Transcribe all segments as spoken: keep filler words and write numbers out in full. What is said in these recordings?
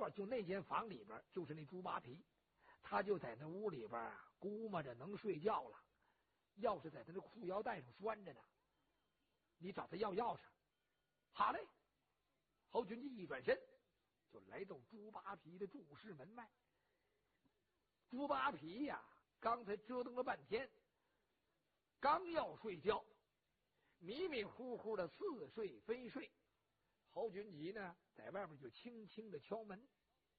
错，就那间房里边就是那猪扒皮，他就在那屋里边啊，估摸着能睡觉了，钥匙在他那裤腰带上拴着呢。你找他要钥匙。好嘞。侯军基一转身就来到猪扒皮的住室门外。猪扒皮呀，刚才折腾了半天，刚要睡觉，迷迷糊糊的似睡非睡。侯军吉呢，在外面就轻轻的敲门。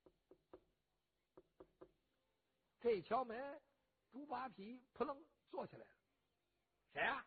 这敲门，猪扒皮扑棱坐起来了。谁啊？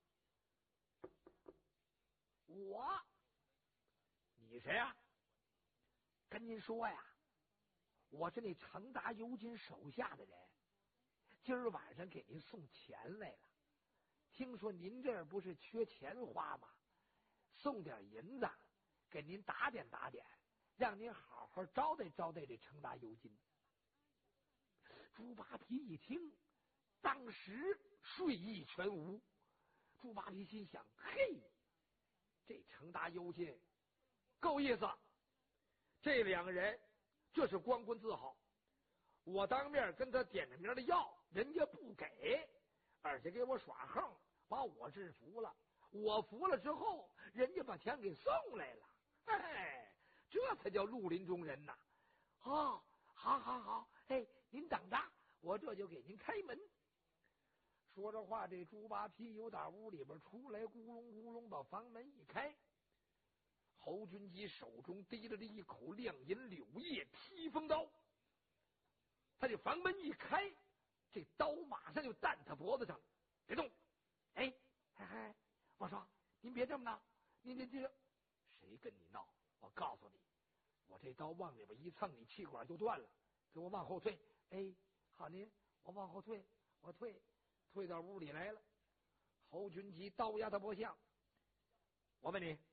我。你谁啊？跟您说呀，我是那成达油金手下的人，今儿晚上给您送钱来了。听说您这儿不是缺钱花吗？送点银子给您打点打点，让您好好招待招待这成达油金。猪扒皮一听，当时睡意全无。猪扒皮心想：嘿，这成达油金够意思，这两个人这是光棍字号。我当面跟他点着名的要，人家不给，而且给我耍横，把我制服了。我服了之后，人家把钱给送来了。哎，这才叫绿林中人呐！哦，好好好，哎，您等着，我这就给您开门。说着话，这猪扒皮由打屋里边出来，咕隆咕隆把房门一开。侯军基手中提着一口亮银柳叶披风刀，他这房门一开，这刀马上就担他脖子上，别动！哎，嗨嗨，我说您别这么闹，您您这谁跟你闹？我告诉你，我这刀往里边一蹭，你气管就断了，给我往后退！哎，好您，我往后退，我退，退到屋里来了。侯军基刀压他脖项，我问你。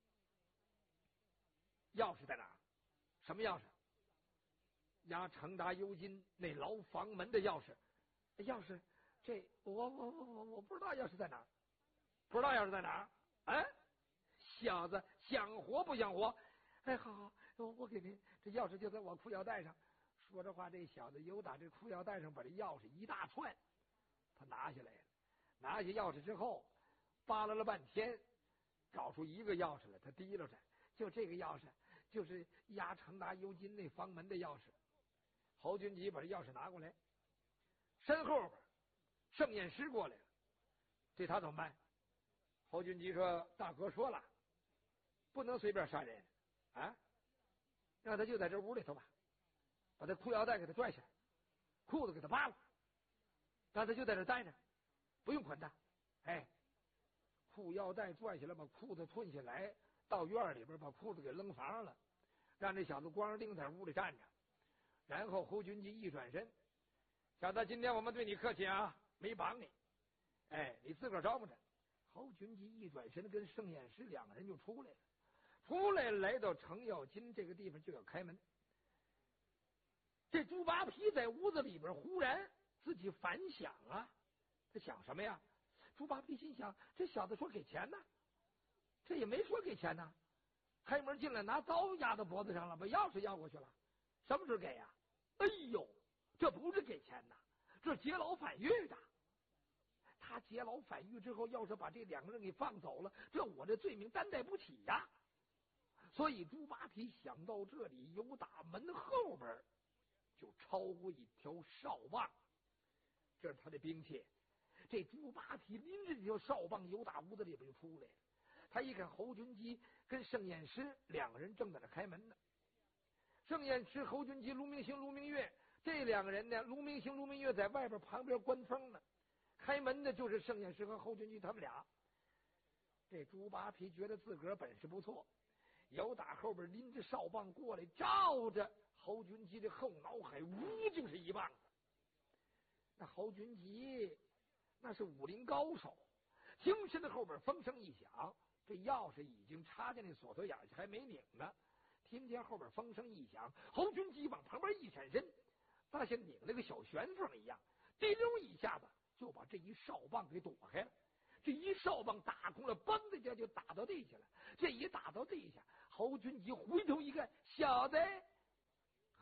钥匙在哪儿？什么钥匙？押成达油金那牢房门的钥匙。钥匙，这我我我我我不知道钥匙在哪儿，不知道钥匙在哪儿？哎，小子想活不想活？哎，好好，我我给您，这钥匙就在我裤腰带上。说着话，这小子由打这裤腰带上把这钥匙一大串，他拿下来了。拿下钥匙之后，扒拉了半天，找出一个钥匙来，他提溜着。就这个钥匙，就是押成达油金那房门的钥匙。侯军吉把这钥匙拿过来，身后边盛验师过来了，这他怎么办？侯军吉说：“大哥说了，不能随便杀人啊，让他就在这屋里头吧，把他裤腰带给他拽下来，裤子给他扒了，让他就在这待着，不用捆他。哎，裤腰带拽下来，把裤子褪下来。”到院里边把裤子给扔房上了，让这小子光着腚在屋里站着。然后侯军基一转身：“小子，今天我们对你客气啊，没绑你，哎，你自个儿招呼着。”侯军基一转身，跟盛验师两个人就出来了。出来来到程咬金这个地方就要开门。这猪扒皮在屋子里边忽然自己反想啊，他想什么呀？猪扒皮心想：这小子说给钱呢。这也没说给钱呢，开门进来拿刀压到脖子上了，把钥匙要过去了，什么时候给呀？哎呦，这不是给钱呐，这劫牢反狱的。他劫牢反狱之后，要是把这两个人给放走了，这我这罪名担待不起呀。所以猪扒皮想到这里，由打门后边就超过一条哨棒，这是他的兵器。这猪扒皮拎着这条哨棒，由打屋子里边就出来了。他一看侯军基跟盛验师两个人正在那开门呢，盛验师、侯军基、卢明星、卢明月这两个人呢，卢明星、卢明月在外边旁边关风呢，开门的就是盛验师和侯军基他们俩。这猪扒皮觉得自个儿本事不错，由打后边拎着哨棒过来，照着侯军基的后脑海呜就是一棒子。那侯军基那是武林高手，听身的后边风声一响，这钥匙已经插进那锁头眼去，还没拧呢。听见后边风声一响，侯军基往旁边一闪身，他像拧那个小旋风一样，滴溜一下子就把这一哨棒给躲开了。这一哨棒打空了，嘣的一下就打到地下了。这一打到地下，侯军基回头一看，小子，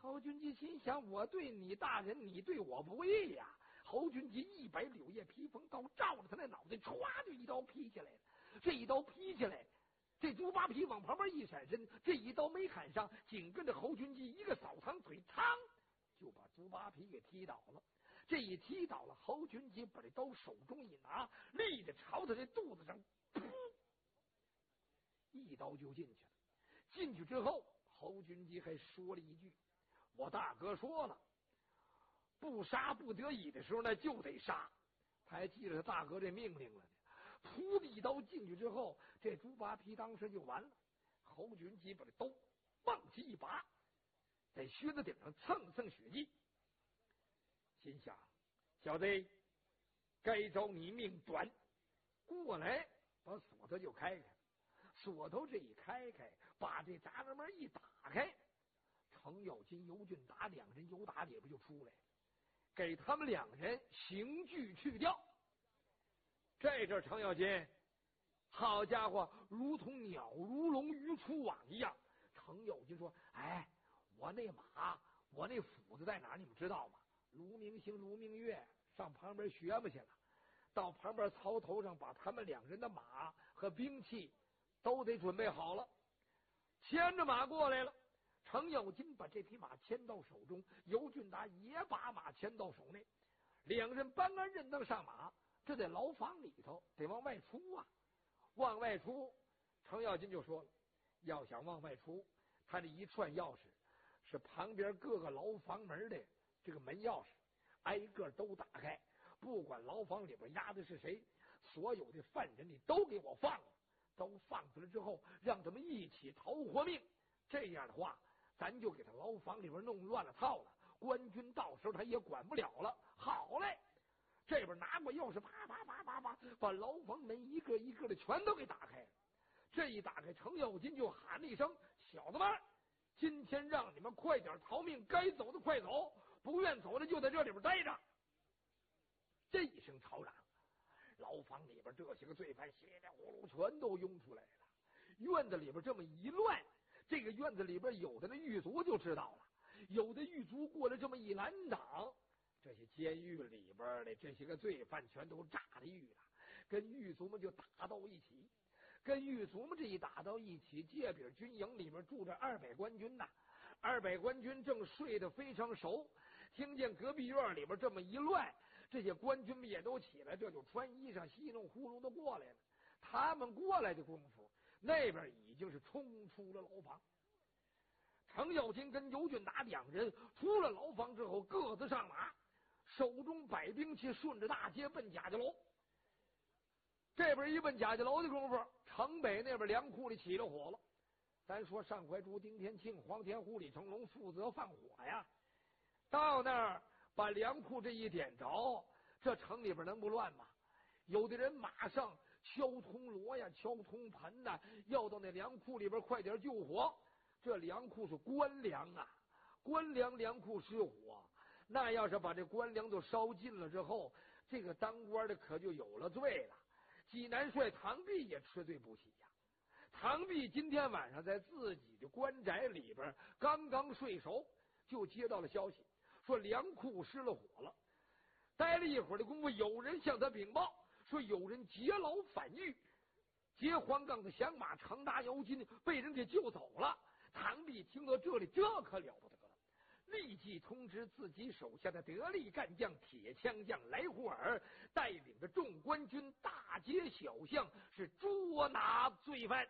侯君集心想，我对你大人，你对我不义呀。侯君集一摆柳叶披风刀，照着他那脑袋歘就一刀劈下来了。这一刀劈下来，这猪八皮往旁边一闪身，这一刀没砍上，紧跟着侯君集一个扫堂腿，嘡就把猪八皮给踢倒了。这一踢倒了，侯君集把这刀手中一拿，立着朝他这肚子上噗一刀就进去了。进去之后，侯君集还说了一句：我大哥说了，不杀不得已的时候呢就得杀，他还记着他大哥这命令了呢。噗的一刀进去之后，这猪八皮当时就完了。侯君集把这刀往起一拔，在靴子顶上蹭蹭血迹，心想：小子，该招你命短，过来把锁头就开开。锁头这一开开，把这闸栏门一打开，程咬金、尤俊达两人由打里边就出来了，给他们两人刑具去掉。这阵程咬金，好家伙，如同鸟如笼，鱼出网一样。程咬金说：哎，我那马，我那斧子在哪儿？你们知道吗？卢明星、卢明月上旁边学嘛去了，到旁边槽头上把他们两人的马和兵器都得准备好了，牵着马过来了。程咬金把这匹马牵到手中，尤俊达也把马牵到手内，两人搬鞍认当上马。这在牢房里头得往外出啊，往外出，程咬金就说了，要想往外出，他这一串钥匙是旁边各个牢房门的这个门钥匙，挨个都打开，不管牢房里边压的是谁，所有的犯人你都给我放了，都放出来之后，让他们一起逃活命。这样的话，咱就给他牢房里边弄乱了套了，官军到时候他也管不了了。好嘞，这边拿过钥匙，啪啪啪啪啪，把牢房门一个一个的全都给打开了。这一打开，程咬金就喊了一声：小子们，今天让你们快点逃命，该走的快走，不愿走的就在这里边待着。这一声吵嚷，牢房里边这些个罪犯稀里呼噜全都涌出来了。院子里边这么一乱，这个院子里边有的那狱卒就知道了，有的狱卒过来这么一拦挡，这些监狱里边的这些个罪犯全都炸了狱了，跟狱卒们就打到一起。跟狱卒们这一打到一起，界饼军营里面住着二百官军呐，二百官军正睡得非常熟，听见隔壁院里边这么一乱，这些官军们也都起来，这就穿衣裳稀弄呼噜的过来了。他们过来的功夫，那边已经是冲出了牢房。程咬金跟尤俊达两人出了牢房之后，各自上马，手中摆兵器，顺着大街奔贾家楼。这边一奔贾家楼的功夫，城北那边粮库里起了火了。咱说上怀珠、丁天庆、黄天虎、李成龙负责放火呀，到那儿把粮库这一点着，这城里边能不乱吗？有的人马上敲铜锣呀，敲铜盆呐，要到那粮库里边快点救火。这粮库是官粮啊，官粮粮库失火，那要是把这官粮都烧尽了之后，这个当官的可就有了罪了。济南帅唐弼也吃罪不起呀。唐弼今天晚上在自己的官宅里边刚刚睡熟，就接到了消息，说粮库失了火了。待了一会儿的功夫，有人向他禀报说有人劫牢反狱，劫黄杠的响马程达、姚金被人给救走了。唐弼听到这里，这可了不得了，立即通知自己手下的得力干将铁枪将来胡尔，带领着众官军大街小巷是捉拿罪犯。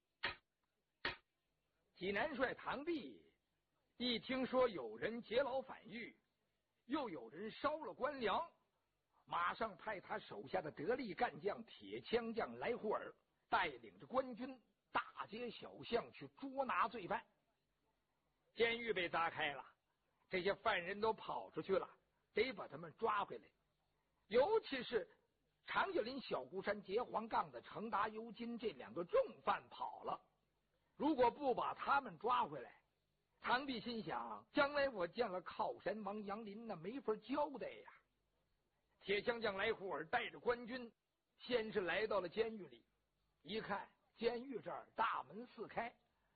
济南帅唐弼一听说有人劫牢反狱，又有人烧了官粮，马上派他手下的得力干将铁枪将来胡尔带领着官军大街小巷去捉拿罪犯。监狱被砸开了，这些犯人都跑出去了，得把他们抓回来。尤其是常有林、小孤山劫黄杠的程达、尤金这两个重犯跑了，如果不把他们抓回来，唐弼心想，将来我见了靠山王杨林，那没法交代呀。铁枪将来胡尔带着官军，先是来到了监狱里，一看监狱这儿大门四开，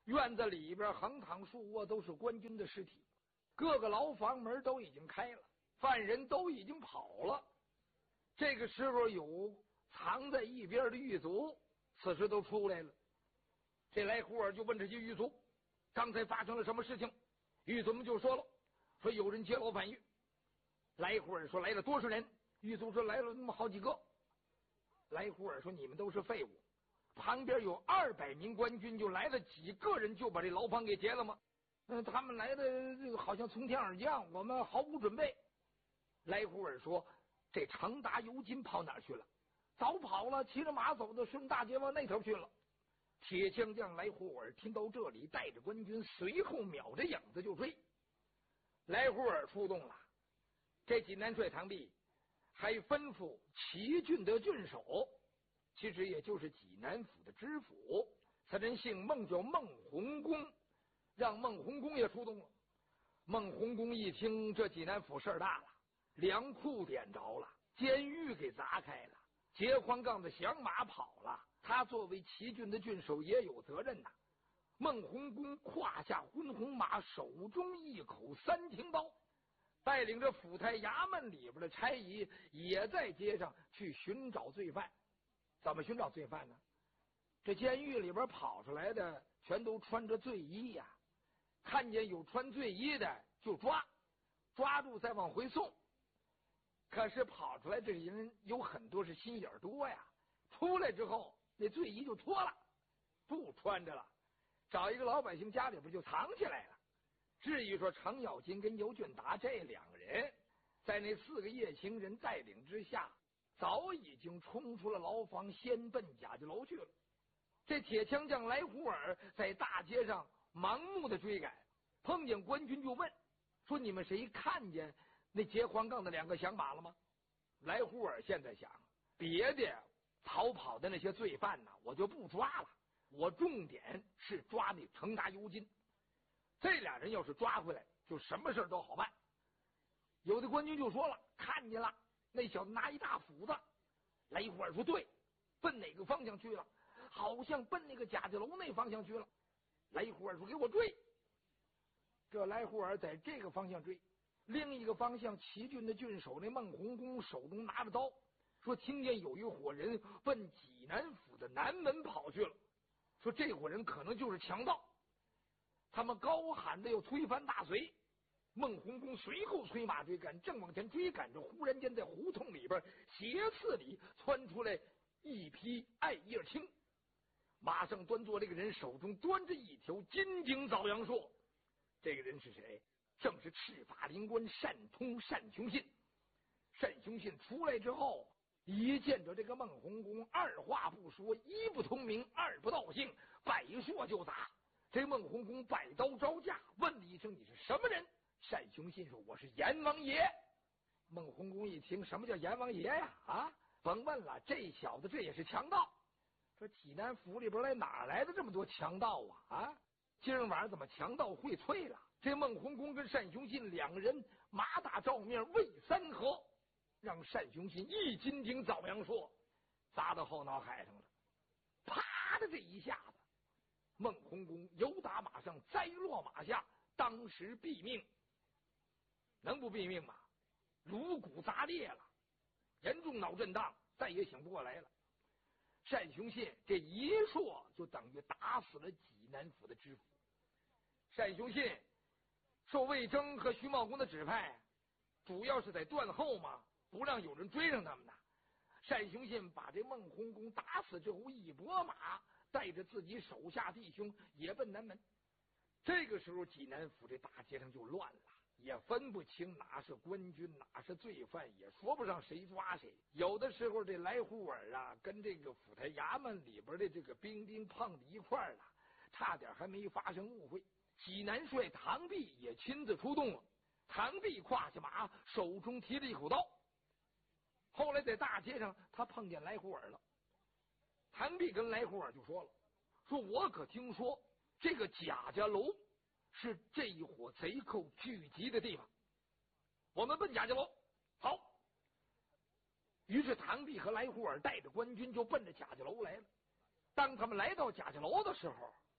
院子里边横躺竖卧都是官军的尸体，各个牢房门都已经开了，犯人都已经跑了。这个时候有藏在一边的狱卒此时都出来了。这来胡尔就问这些狱卒，刚才发生了什么事情？狱卒们就说了，说有人劫牢犯狱。来胡尔说来了多少人？狱卒说来了那么好几个。来胡尔说你们都是废物，旁边有二百名官军，就来了几个人就把这牢房给劫了吗？嗯，他们来的这个好像从天而降，我们毫无准备。来胡尔说这程达尤金跑哪儿去了？早跑了，骑着马走的，顺大街往那头去了。铁枪将来胡尔听到这里，带着官军随后秒着影子就追。来胡尔出动了，这济南帅唐弼还吩咐齐郡的郡守，其实也就是济南府的知府，此人姓孟，叫孟洪公，让孟洪公也出动了。孟洪公一听这济南府事儿大了，粮库点着了，监狱给砸开了，劫荒杠的响马跑了，他作为齐郡的郡守也有责任呐。孟洪公胯下昏红马，手中一口三清刀，带领着府台衙门里边的差役也在街上去寻找罪犯。怎么寻找罪犯呢？这监狱里边跑出来的全都穿着罪衣呀、啊，看见有穿罪衣的就抓，抓住再往回送。可是跑出来这人有很多是心眼多呀，出来之后那罪衣就脱了，不穿着了，找一个老百姓家里边就藏起来了。至于说程咬金跟尤俊达这两个人，在那四个夜行人带领之下，早已经冲出了牢房，先奔贾家楼去了。这铁枪将来胡尔在大街上盲目的追赶，碰见官军就问说：“你们谁看见那劫荒杠的两个响马了吗？”来胡尔现在想，别的逃跑的那些罪犯呢，我就不抓了，我重点是抓那程达尤金。这俩人要是抓回来，就什么事都好办。有的官军就说了，看见了，那小子拿一大斧子。来胡尔说对，奔哪个方向去了？好像奔那个贾家楼那方向去了。来胡尔说给我追。这来胡尔在这个方向追，另一个方向齐郡的郡守那孟洪公手中拿着刀，说听见有一伙人奔济南府的南门跑去了，说这伙人可能就是强盗。他们高喊的要推翻大隋。孟洪公随后催马追赶，正往前追赶着，忽然间在胡同里边斜刺里窜出来一匹艾叶青，马上端坐这个人手中端着一条金睛枣阳硕。这个人是谁？正是赤发灵官单通单雄信。单雄信出来之后，一见着这个孟洪公，二话不说，一不通名，二不道姓，摆槊就砸。这孟洪公摆刀招架，问了一声：“你是什么人？”单雄信说：“我是阎王爷。”孟洪公一听，什么叫阎王爷呀？啊，甭问了，这小子这也是强盗。说济南府里边来哪来的这么多强盗啊？啊，今儿晚上怎么强盗会脆了？这孟洪公跟单雄信两个人马打照面，为三合，让单雄信一金钉枣阳硕砸到后脑海上了。啪的这一下子，孟洪公由打马上栽落马下，当时毙命。能不毙命吗？颅骨砸裂了，严重脑震荡，再也醒不过来了。单雄信这一槊就等于打死了济南府的知府。单雄信受魏征和徐茂公的指派，主要是在断后嘛，不让有人追上他们呢。单雄信把这孟洪公打死之后，一拨马带着自己手下弟兄也奔南门。这个时候济南府这大街上就乱了，也分不清哪是官军哪是罪犯，也说不上谁抓谁。有的时候这来胡尔啊跟这个府台衙门里边的这个兵丁碰到一块儿了，差点还没发生误会。济南帅唐弼也亲自出动了，唐弼胯下马，手中提了一口刀。后来在大街上他碰见来胡尔了，唐弼跟来胡尔就说了，说我可听说这个贾家楼是这一伙贼寇聚集的地方，我们奔贾家楼。好，于是唐弼和来胡尔带着官军就奔着贾家楼来了。当他们来到贾家楼的时候，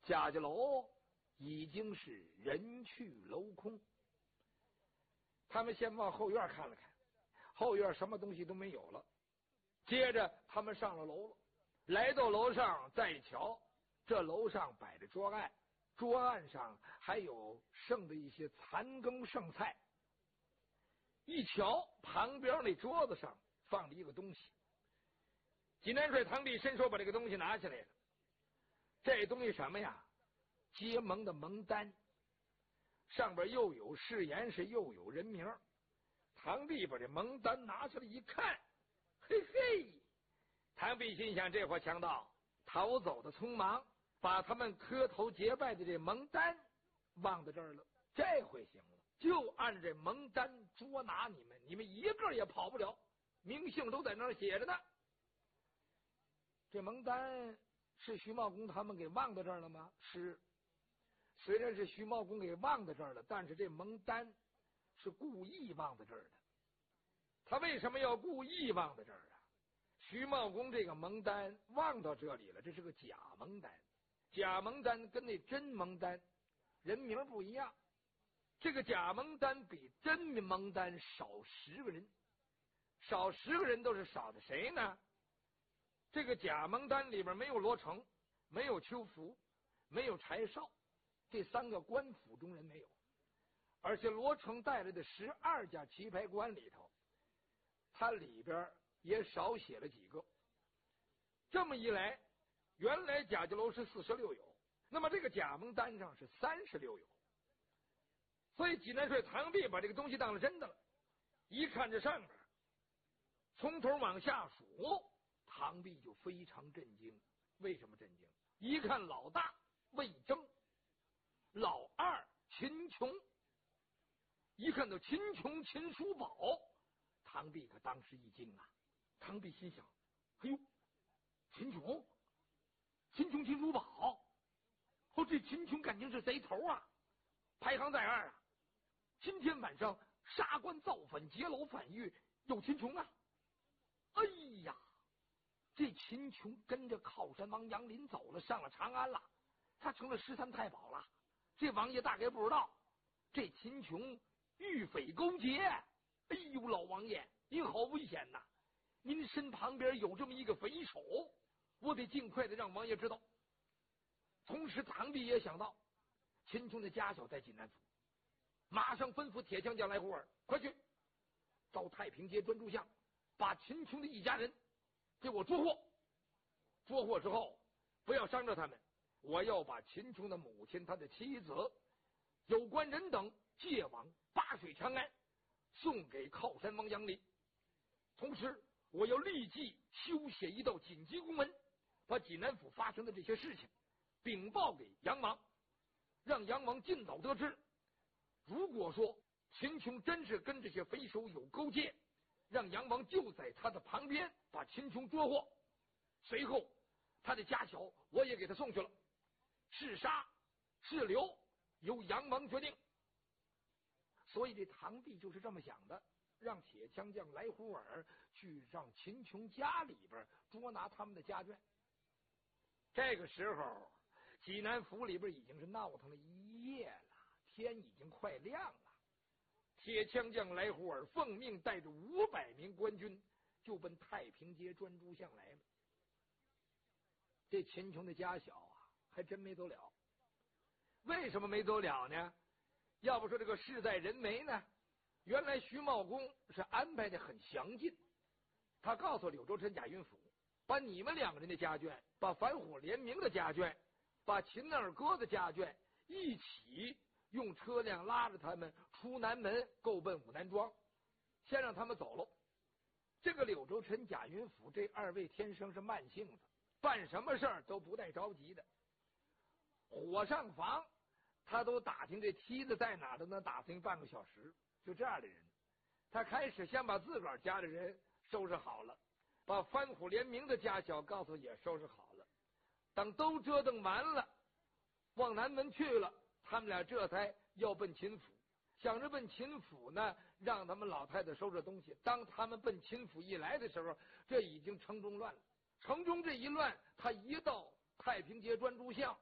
贾家楼已经是人去楼空。他们先往后院看了看，后院什么东西都没有了。接着他们上了楼了，来到楼上再一瞧，这楼上摆着桌案，桌案上还有剩的一些残羹剩菜。一瞧旁边那桌子上放了一个东西，济南帅堂弟伸手把这个东西拿起来了。这东西什么呀？结盟的盟单，上边又有誓言，是又有人名。堂弟把这盟单拿出来一看，嘿嘿，堂弟心想，这伙强盗逃走的匆忙，把他们磕头结拜的这盟单忘在这儿了。这回行了，就按这盟单捉拿你们，你们一个也跑不了，名姓都在那儿写着呢。这盟单是徐茂公他们给忘到这儿了吗？是。虽然是徐茂公给忘在这儿了，但是这盟单是故意忘在这儿的。他为什么要故意忘在这儿啊？徐茂公这个盟单忘到这里了，这是个假盟单。假盟单跟那真盟单人名不一样，这个假盟单比真盟单少十个人，少十个人都是少的谁呢？这个假盟单里边没有罗成，没有邱福，没有柴绍，这三个官府中人没有。而且罗成带来的十二家棋牌官里头，他里边也少写了几个。这么一来，原来贾家楼是四十六友，那么这个假盟单上是三十六友。所以济南帅堂弟把这个东西当了真的了，一看这上面从头往下数，堂弟就非常震惊。为什么震惊？一看老大魏征，老二秦琼，一看到秦琼、秦叔宝，堂弟可当时一惊啊！堂弟心想：哎呦，秦琼、秦琼、秦叔宝，哦，这秦琼感情是贼头啊，排行在二啊！今天晚上杀官造反、劫牢反狱，有秦琼啊！哎呀，这秦琼跟着靠山王杨林走了，上了长安了，他成了十三太保了。这王爷大概不知道，这秦琼遇匪勾结。哎呦，老王爷，您好危险呐！您身旁边有这么一个匪首，我得尽快的让王爷知道。同时，堂弟也想到，秦琼的家小在济南府，马上吩咐铁匠将来胡尔，快去到太平街专诸巷，把秦琼的一家人给我捉获。捉获之后，不要伤着他们，我要把秦琼的母亲、他的妻子、有关人等借往八水长安，送给靠山王杨林。同时，我要立即修写一道紧急公文，把济南府发生的这些事情禀报给杨王，让杨王尽早得知。如果说秦琼真是跟这些匪首有勾结，让杨王就在他的旁边把秦琼捉获。随后他的家小我也给他送去了，是杀是留由杨王决定。所以这堂弟就是这么想的，让铁枪将来胡尔去让秦琼家里边捉拿他们的家眷。这个时候济南府里边已经是闹腾了一夜了，天已经快亮了。铁枪将来胡尔奉命带着五百名官军就奔太平街专诸巷来了。这秦琼的家小啊，还真没走了。为什么没走了呢？要不说这个事在人为呢？原来徐茂公是安排的很详尽，他告诉柳州城贾云甫，把你们两个人的家眷，把反虎联名的家眷，把秦二哥的家眷一起用车辆拉着他们出南门，够奔武南庄，先让他们走喽。这个柳州城贾云甫这二位天生是慢性子，办什么事儿都不带着急的。火上房他都打听这梯子在哪儿的，能打听半个小时，就这样的人。他开始先把自个儿家的人收拾好了，把翻虎联名的家小告诉也收拾好了。等都折腾完了，往南门去了，他们俩这才要奔秦府，想着奔秦府呢，让他们老太太收拾东西。当他们奔秦府一来的时候，这已经城中乱了。城中这一乱，他一到太平街专诸巷，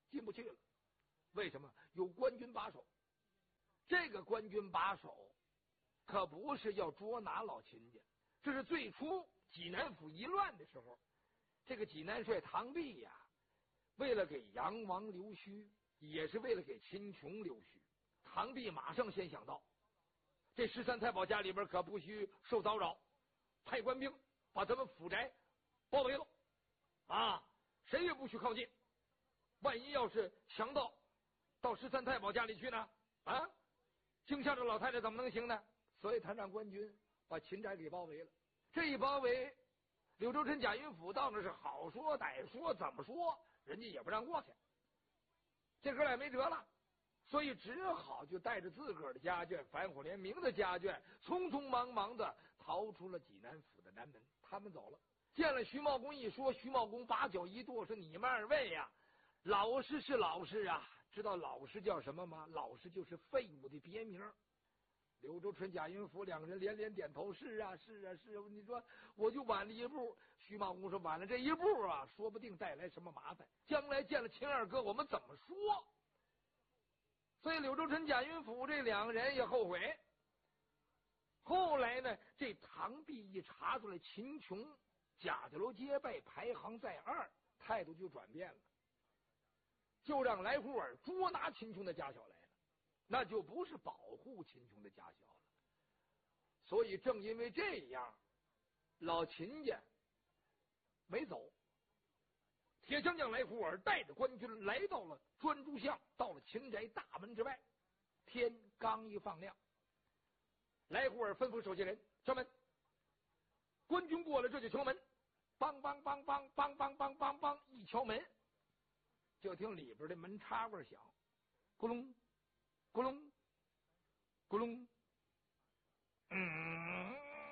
进不去了。为什么？有官军把守。这个官军把守可不是要捉拿老秦家，这是最初济南府一乱的时候，这个济南帅唐弼呀，为了给杨王留须，也是为了给秦琼留须，唐弼马上先想到，这十三太保家里边可不许受骚扰，派官兵把咱们府宅包围了啊，谁也不许靠近，万一要是强盗到十三太保家里去呢？啊，惊吓着老太太怎么能行呢？所以他让官军把秦宅给包围了。这一包围，柳州城贾云甫到那是好说歹说，怎么说人家也不让过去。这哥俩没辙了，所以只好就带着自个儿的家眷，反虎联名的家眷，匆匆忙忙的逃出了济南府的南门。他们走了，见了徐茂公一说，徐茂公把酒一跺，说：“你们二位呀、啊，老师是老师啊，知道老师叫什么吗？老师就是废物的别名。”柳州春、贾云甫两个人连连点头：“是啊，是啊，是啊。”你说我就晚了一步。徐茂公说：“晚了这一步啊，说不定带来什么麻烦。将来见了秦二哥，我们怎么说？”所以柳州春、贾云甫这两个人也后悔。后来呢，这唐弼一查出来秦琼、贾家楼结拜排行在二，态度就转变了，就让来胡尔捉拿秦琼的家小来了，那就不是保护秦琼的家小了。所以正因为这样，老秦家没走，铁枪将来胡尔带着官军来到了专诸巷，到了秦宅大门之外。天刚一放亮，来胡尔吩咐手下人敲门。官军过来，这就敲门，梆梆梆梆梆梆梆梆梆，一敲门，就听里边的门插棍响，咕隆咕隆咕隆，嗯，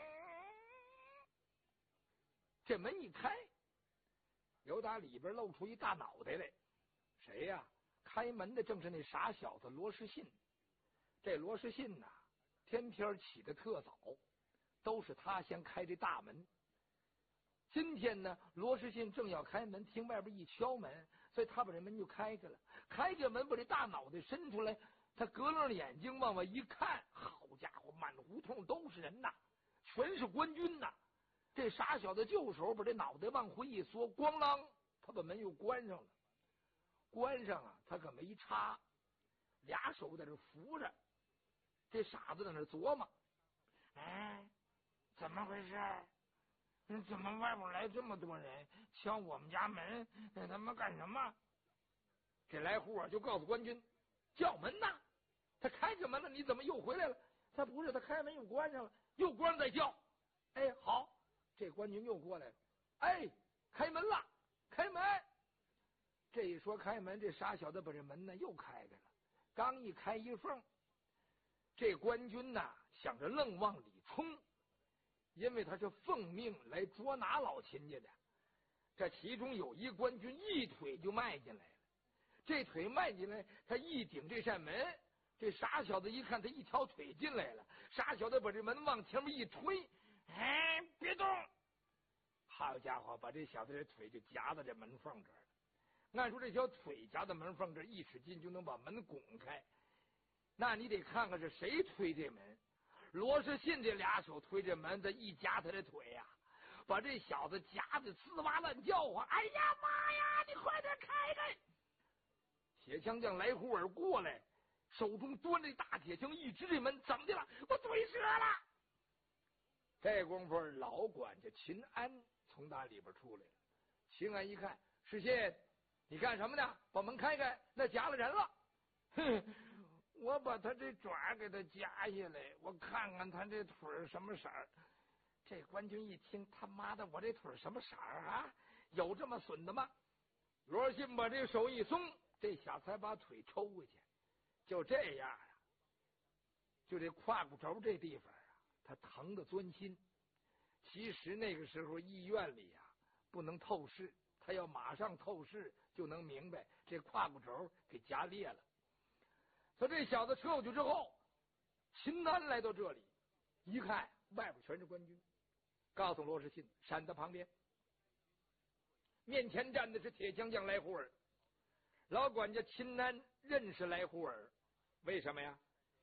这门一开，由打里边露出一大脑袋来。谁呀、啊？开门的正是那傻小子罗士信。这罗士信呐、啊，天天起得特早，都是他先开这大门。今天呢，罗士信正要开门，听外边一敲门，所以他把这门就开开了。开开门，把这大脑袋伸出来，他隔楞眼睛往外一看，好家伙，满胡同都是人呐，全是官军呐。这傻小子就手把这脑袋往回一缩，咣啷，他把门又关上了。关上啊，他可没插，俩手在这扶着。这傻子在那琢磨：哎，怎么回事？怎么外边来这么多人敲我们家门？他们干什么？这来胡啊就告诉官军：叫门呐！他开着门了，你怎么又回来了？他不是，他开门又关上了，又关上再叫。哎，好，这官军又过来了。哎，开门了，开门！这一说开门，这傻小子把这门呢又开开了。刚一开一缝，这官军呐想着愣往里冲，因为他是奉命来捉拿老秦家的。这其中有一官军一腿就迈进来了，这腿迈进来，他一顶这扇门，这傻小子一看他一条腿进来了，傻小子把这门往前面一推，哎，别动！好家伙，把这小子的腿就夹在这门缝这儿了。按说这条腿夹在门缝这一使劲就能把门拱开，那你得看看是谁推这门。罗士信这俩手推这门，这一夹他的腿呀、啊，把这小子夹得呲哇乱叫唤。哎呀妈呀，你快点开开！铁枪将来胡尔过来，手中端着大铁枪一支这门，怎么的了？我腿折了！这功夫老管家秦安从打里边出来了。秦安一看，士信，你干什么呢？把门开开，那夹了人了。哼，我把他这爪给他夹下来，我看看他这腿什么色儿。这官军一听，他妈的，我这腿什么色儿啊？有这么损的吗？罗信把这手一松，这小子才把腿抽回去。就这样啊，就这胯骨轴这地方啊，他疼得钻心。其实那个时候医院里啊不能透视，他要马上透视就能明白，这胯骨轴给夹裂了。所以这小子撤过去之后，秦安来到这里一看，外边全是官军，告诉罗士信闪到旁边。面前站的是铁枪将来胡尔。 老管家秦南认识来胡儿，为什么呀？